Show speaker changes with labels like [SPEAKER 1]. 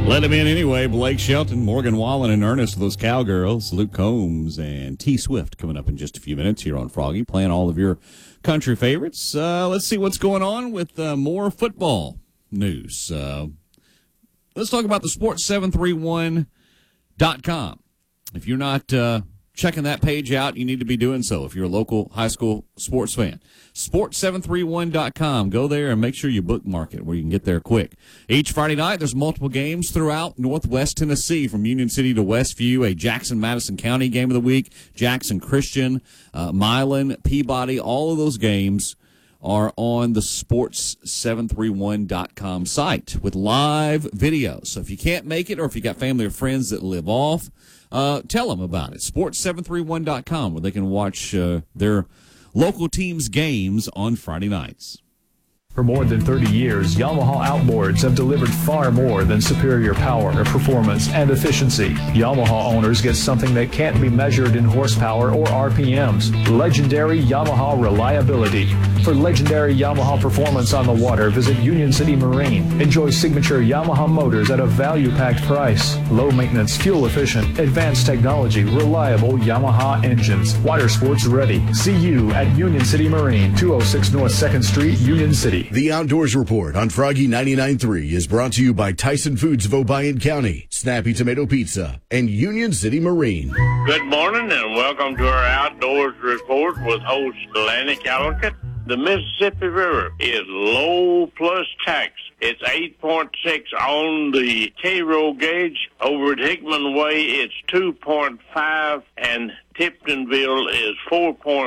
[SPEAKER 1] Let him in anyway. Blake Shelton, Morgan Wallen, and Ernest, those Cowgirls. Luke Combs and T. Swift coming up in just a few minutes here on Froggy, playing all of your country favorites. Let's see what's going on with more football news. Let's talk about the sports731.com. If you're not checking that page out, you need to be doing so if you're a local high school sports fan. Sports731.com. Go there and make sure you bookmark it where you can get there quick. Each Friday night, there's multiple games throughout Northwest Tennessee, from Union City to Westview, a Jackson-Madison County game of the week, Jackson Christian, Milan, Peabody. All of those games are on the sports731.com site with live videos. So if you can't make it, or if you got family or friends that live off, tell them about it. Sports731.com, where they can watch their local teams' games on Friday nights.
[SPEAKER 2] For more than 30 years, Yamaha outboards have delivered far more than superior power, performance, and efficiency. Yamaha owners get something that can't be measured in horsepower or RPMs. Legendary Yamaha reliability. For legendary Yamaha performance on the water, visit Union City Marine. Enjoy signature Yamaha motors at a value-packed price. Low maintenance, fuel efficient, advanced technology, reliable Yamaha engines. Water sports ready. See you at Union City Marine, 206 North 2nd Street, Union City.
[SPEAKER 3] The Outdoors Report on Froggy 99.3 is brought to you by Tyson Foods of Obion County, Snappy Tomato Pizza, and Union City Marine.
[SPEAKER 4] Good morning and welcome to our Outdoors Report with host Lanny Callowcut. The Mississippi River is low plus tax. It's 8.6 on the K-roll gauge. Over at Hickman Way, it's 2.5, and Tiptonville is 4.5.